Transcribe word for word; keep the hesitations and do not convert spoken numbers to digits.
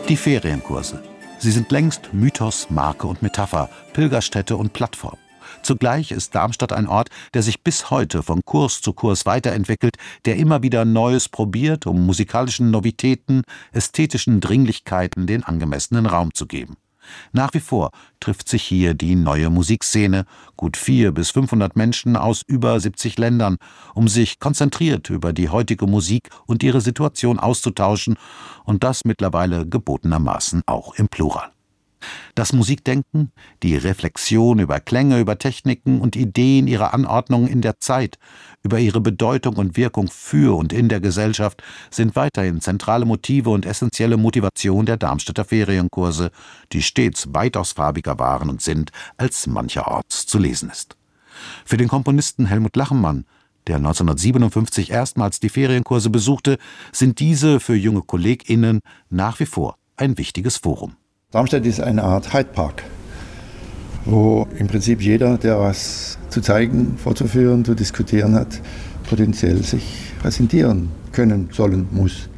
Die Ferienkurse. Sie sind längst Mythos, Marke und Metapher, Pilgerstätte und Plattform. Zugleich ist Darmstadt ein Ort, der sich bis heute von Kurs zu Kurs weiterentwickelt, der immer wieder Neues probiert, um musikalischen Novitäten, ästhetischen Dringlichkeiten den angemessenen Raum zu geben. Nach wie vor trifft sich hier die neue Musikszene, gut vierhundert bis fünfhundert Menschen aus über siebzig Ländern, um sich konzentriert über die heutige Musik und ihre Situation auszutauschen, und das mittlerweile gebotenermaßen auch im Plural. Das Musikdenken, die Reflexion über Klänge, über Techniken und Ideen ihrer Anordnung in der Zeit, über ihre Bedeutung und Wirkung für und in der Gesellschaft sind weiterhin zentrale Motive und essentielle Motivation der Darmstädter Ferienkurse, die stets weitaus farbiger waren und sind, als mancherorts zu lesen ist. Für den Komponisten Helmut Lachenmann, der neunzehnhundertsiebenundfünfzig erstmals die Ferienkurse besuchte, sind diese für junge KollegInnen nach wie vor ein wichtiges Forum. Darmstadt ist eine Art Hyde Park, wo im Prinzip jeder, der was zu zeigen, vorzuführen, zu diskutieren hat, potenziell sich präsentieren können, sollen, muss.